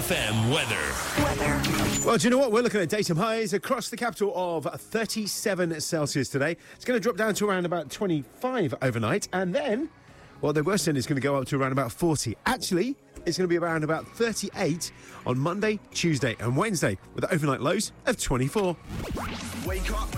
FM weather. Well, do you know what? We're looking at daytime highs across the capital of 37 Celsius today. It's going to drop down to around about 25 overnight. And then, well, the worst end is going to go up to around about 40. Actually, it's going to be around about 38 on Monday, Tuesday and Wednesday with overnight lows of 24. Wake up.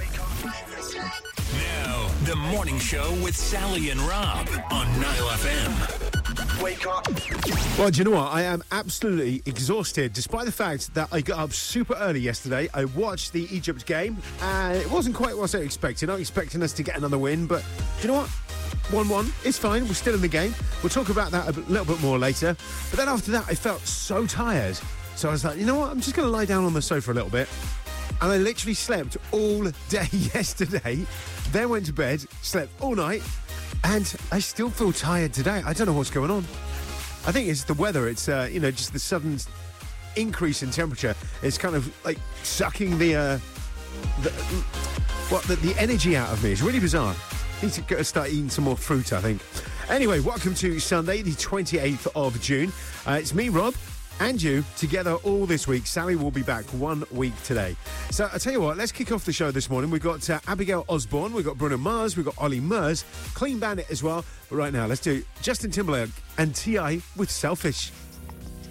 Now, the morning show with Sally and Rob on Nile FM. Wake up. Well, do you know what? I am absolutely exhausted, despite the fact that I got up super early yesterday. I watched the Egypt game, and it wasn't quite what I expected. I'm expecting us to get another win, but do you know what? 1-1, it's fine. We're still in the game. We'll talk about that a little bit more later. But then after that, I felt so tired. So I was like, you know what? I'm just going to lie down on the sofa a little bit. And I literally slept all day yesterday, then went to bed, slept all night, and I still feel tired today. I don't know what's going on. I think it's the weather. It's, just the sudden increase in temperature. It's kind of like sucking the energy out of me. It's really bizarre. I need to go start eating some more fruit, I think. Anyway, welcome to Sunday, the 28th of June. It's me, Rob, and you together all this week. Sally will be back 1 week today. So I tell you what, let's kick off the show this morning. We've got Abigail Osborne, we've got Bruno Mars, we've got Ollie Murs, Clean Bandit as well. But right now, let's do Justin Timberlake and T.I. with Selfish.